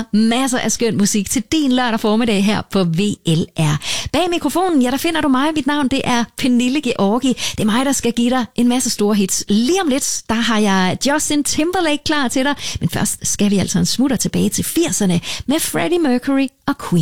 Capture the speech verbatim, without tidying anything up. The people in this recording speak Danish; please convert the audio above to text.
bare masser af skøn musik til din lørdag formiddag her på V L R. Bag mikrofonen, ja, der finder du mig. Mit navn, det er Pernille Georgi. Det er mig, der skal give dig en masse store hits. Lige om lidt, der har jeg Justin Timberlake klar til dig. Men først skal vi altså en smutter tilbage til firserne med Freddie Mercury og Queen.